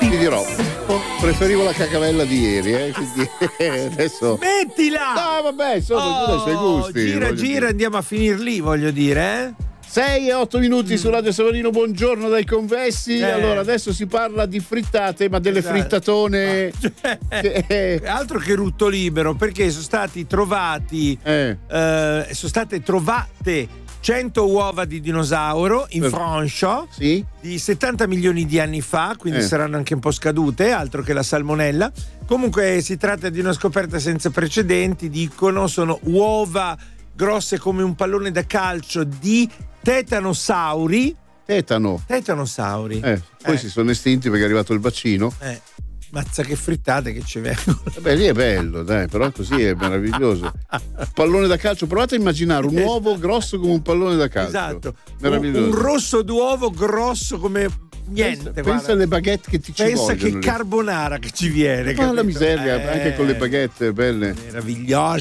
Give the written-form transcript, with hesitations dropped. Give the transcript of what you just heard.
Ti dirò, preferivo la cacavella di ieri, quindi adesso. Mettila! No, vabbè, sono i suoi gusti. Gira, andiamo a finir lì, voglio dire, 6 e 8 minuti su Radio Savarino, buongiorno dai convessi. Allora, adesso si parla di frittate, ma delle frittatone. Altro che rutto libero, perché sono stati trovati, sono state trovate 100 uova di dinosauro in Francia, sì, di 70 milioni di anni fa, quindi saranno anche un po' scadute, altro che la salmonella. Comunque si tratta di una scoperta senza precedenti, dicono, sono uova grosse come un pallone da calcio di tetanosauri. Tetanosauri. Poi si sono estinti perché è arrivato il vaccino. Mazza che frittate che ci vengono. Beh, lì è bello, dai, però così è meraviglioso. Pallone da calcio, provate a immaginare un uovo grosso come un pallone da calcio. Esatto. Meraviglioso. Un rosso d'uovo grosso come niente. Pensa alle baguette che ci pensa vogliono. Che carbonara che ci viene. Ma la miseria, anche con le baguette belle. Meraviglioso.